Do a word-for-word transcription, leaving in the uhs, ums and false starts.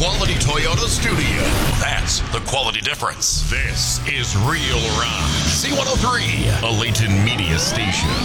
quality Toyota studio. That's the quality difference. This is Real Rock. C one oh three, a Layton media station.